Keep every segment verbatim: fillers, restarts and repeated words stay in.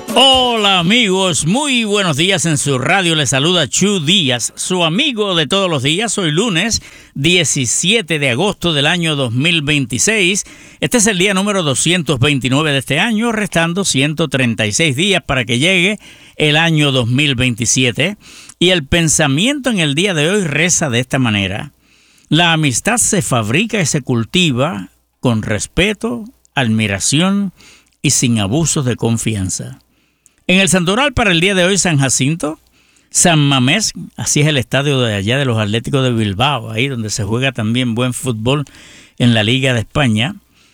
Hola amigos, muy buenos días en su radio, les saluda Chu Díaz, su amigo de todos los días. Hoy lunes diecisiete de agosto del año dos mil veintiséis. Este es el día número doscientos veintinueve de este año, restando ciento treinta y seis días para que llegue el año dos mil veintisiete. Y el pensamiento en el día de hoy reza de esta manera: la amistad se fabrica y se cultiva con respeto, admiración y sin abusos de confianza. En el santoral para el día de hoy, San Jacinto, San Mamés, así es el estadio de allá de los Atléticos de Bilbao, ahí donde se juega también buen fútbol en la Liga de España.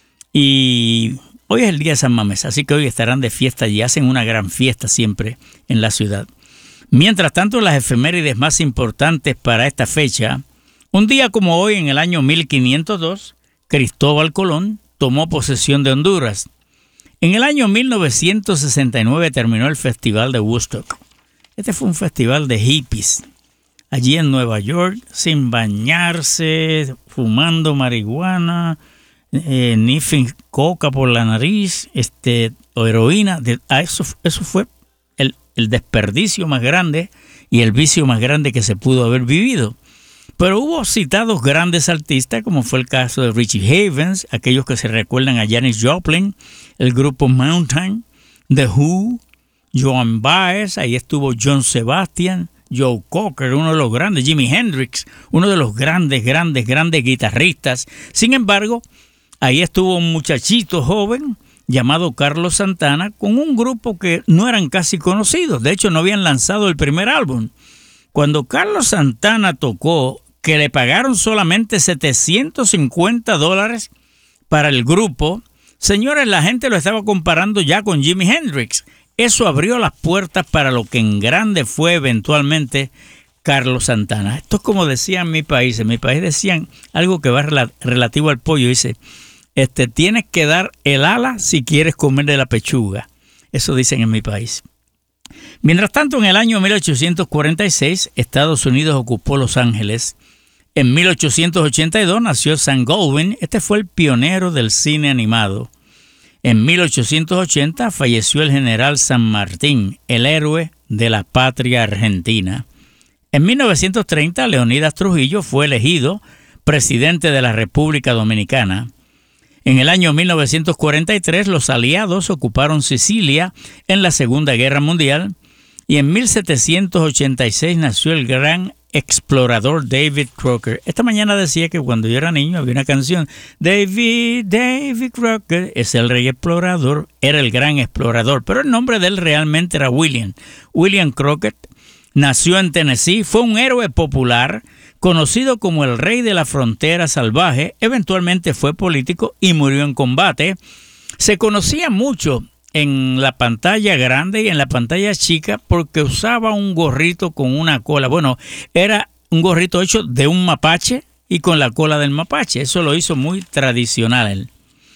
Y hoy es el día de San Mamés, así que hoy estarán de fiesta y hacen una gran fiesta siempre en la ciudad. Mientras tanto, las efemérides más importantes para esta fecha: un día como hoy, en el año mil quinientos dos, Cristóbal Colón tomó posesión de Honduras. En el año mil novecientos sesenta y nueve terminó el Festival de Woodstock. Este fue un festival de hippies, allí en Nueva York, sin bañarse, fumando marihuana, eh, niffing coca por la nariz, este, o heroína. De, a eso, eso fue el, el desperdicio más grande y el vicio más grande que se pudo haber vivido. Pero hubo citados grandes artistas, como fue el caso de Richie Havens, aquellos que se recuerdan a Janis Joplin, el grupo Mountain, The Who, Joan Baez, ahí estuvo John Sebastian, Joe Cocker, uno de los grandes, Jimi Hendrix, uno de los grandes, grandes, grandes guitarristas. Sin embargo, ahí estuvo un muchachito joven llamado Carlos Santana, con un grupo que no eran casi conocidos. De hecho, no habían lanzado el primer álbum. Cuando Carlos Santana tocó, que le pagaron solamente setecientos cincuenta dólares para el grupo, señores, la gente lo estaba comparando ya con Jimi Hendrix. Eso abrió las puertas para lo que en grande fue eventualmente Carlos Santana. Esto es como decían en mi país. En mi país decían algo que va rel- relativo al pollo. Dice, este, tienes que dar el ala si quieres comer de la pechuga. Eso dicen en mi país. Mientras tanto, en el año mil ochocientos cuarenta y seis, Estados Unidos ocupó Los Ángeles. En mil ochocientos ochenta y dos nació Sam Goldwyn. Este fue el pionero del cine animado. En mil ochocientos ochenta falleció el general San Martín, el héroe de la patria argentina. En mil novecientos treinta, Leonidas Trujillo fue elegido presidente de la República Dominicana. En el año mil novecientos cuarenta y tres, los aliados ocuparon Sicilia en la Segunda Guerra Mundial. Y en mil setecientos ochenta y seis nació el gran explorador David Crocker. Esta mañana decía que cuando yo era niño había una canción, David, David Crocker, es el rey explorador, era el gran explorador, pero el nombre de él realmente era William. William Crockett nació en Tennessee, fue un héroe popular, conocido como el rey de la frontera salvaje, eventualmente fue político y murió en combate. Se conocía mucho en la pantalla grande y en la pantalla chica porque usaba un gorrito con una cola. Bueno, era un gorrito hecho de un mapache y con la cola del mapache. Eso lo hizo muy tradicional él.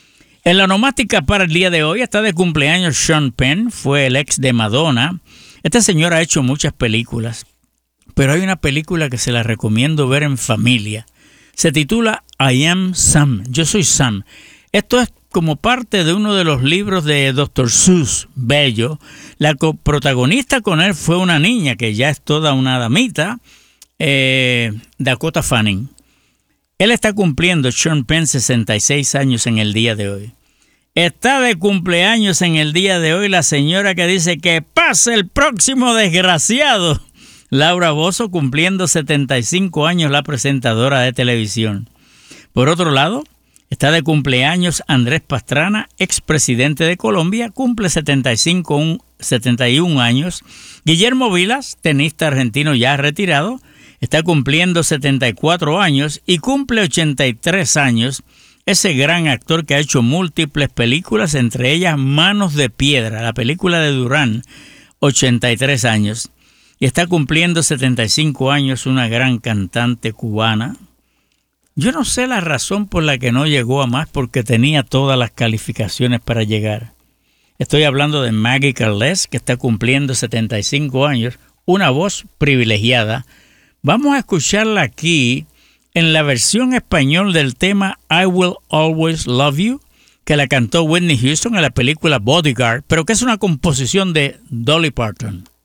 En la onomástica para el día de hoy está de cumpleaños Sean Penn, fue el ex de Madonna. Este señor ha hecho muchas películas, pero hay una película que se la recomiendo ver en familia. Se titula I Am Sam, yo soy Sam. Esto es como parte de uno de los libros de doctor Seuss, bello. La protagonista con él fue una niña que ya es toda una damita, eh, Dakota Fanning. Él está cumpliendo, Sean Penn, sesenta y seis años en el día de hoy. Está de cumpleaños en el día de hoy la señora que dice que pase el próximo desgraciado, Laura Bozzo, cumpliendo setenta y cinco años, la presentadora de televisión. Por otro lado, está de cumpleaños Andrés Pastrana, expresidente de Colombia, cumple setenta y cinco, setenta y uno años. Guillermo Vilas, tenista argentino ya retirado, está cumpliendo setenta y cuatro años y cumple ochenta y tres años. Ese gran actor que ha hecho múltiples películas, entre ellas Manos de Piedra, la película de Durán, ochenta y tres años. Y está cumpliendo setenta y cinco años una gran cantante cubana. Yo no sé la razón por la que no llegó a más, porque tenía todas las calificaciones para llegar. Estoy hablando de Maggie Carles, que está cumpliendo setenta y cinco años, una voz privilegiada. Vamos a escucharla aquí en la versión español del tema I Will Always Love You, que la cantó Whitney Houston en la película Bodyguard, pero que es una composición de Dolly Parton.